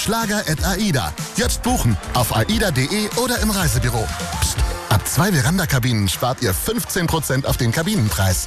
Schlager@AIDA. Jetzt buchen auf aida.de oder im Reisebüro. Psst. Ab 2 Veranda-Kabinen spart ihr 15% auf den Kabinenpreis.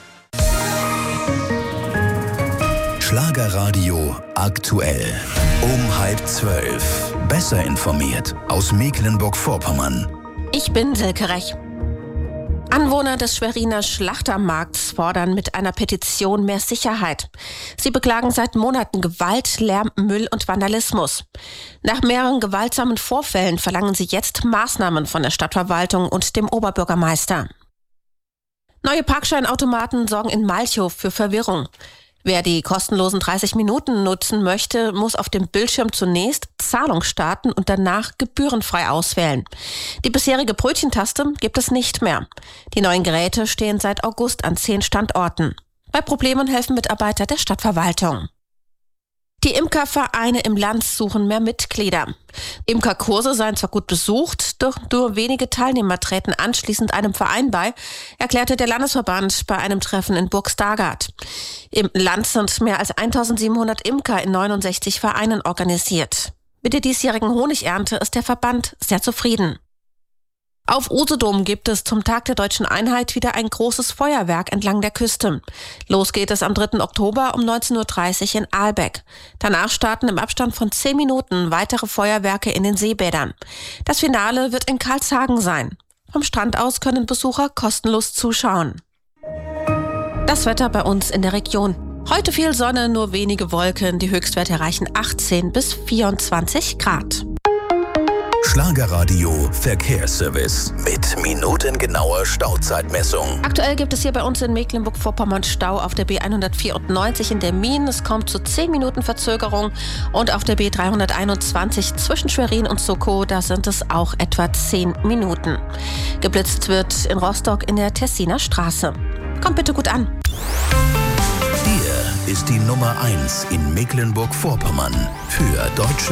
Schlagerradio aktuell. Um 11:30. Besser informiert aus Mecklenburg-Vorpommern. Ich bin Silke Rech. Anwohner des Schweriner Schlachtermarkts fordern mit einer Petition mehr Sicherheit. Sie beklagen seit Monaten Gewalt, Lärm, Müll und Vandalismus. Nach mehreren gewaltsamen Vorfällen verlangen sie jetzt Maßnahmen von der Stadtverwaltung und dem Oberbürgermeister. Neue Parkscheinautomaten sorgen in Malchow für Verwirrung. Wer die kostenlosen 30 Minuten nutzen möchte, muss auf dem Bildschirm zunächst Zahlung starten und danach gebührenfrei auswählen. Die bisherige Brötchentaste gibt es nicht mehr. Die neuen Geräte stehen seit August an 10 Standorten. Bei Problemen helfen Mitarbeiter der Stadtverwaltung. Die Imkervereine im Land suchen mehr Mitglieder. Imkerkurse seien zwar gut besucht, doch nur wenige Teilnehmer treten anschließend einem Verein bei, erklärte der Landesverband bei einem Treffen in Burg-Stargard. Im Land sind mehr als 1700 Imker in 69 Vereinen organisiert. Mit der diesjährigen Honigernte ist der Verband sehr zufrieden. Auf Usedom gibt es zum Tag der Deutschen Einheit wieder ein großes Feuerwerk entlang der Küste. Los geht es am 3. Oktober um 19:30 Uhr in Aalbeck. Danach starten im Abstand von 10 Minuten weitere Feuerwerke in den Seebädern. Das Finale wird in Karlshagen sein. Vom Strand aus können Besucher kostenlos zuschauen. Das Wetter bei uns in der Region. Heute viel Sonne, nur wenige Wolken. Die Höchstwerte erreichen 18 bis 24 Grad. Schlagerradio Verkehrsservice mit minutengenauer Stauzeitmessung. Aktuell gibt es hier bei uns in Mecklenburg-Vorpommern Stau auf der B194 in der Mien. Es kommt zu 10 Minuten Verzögerung. Und auf der B321 zwischen Schwerin und Sokow, da sind es auch etwa 10 Minuten. Geblitzt wird in Rostock in der Tessiner Straße. Kommt bitte gut an. Hier ist die Nummer 1 in Mecklenburg-Vorpommern für deutsche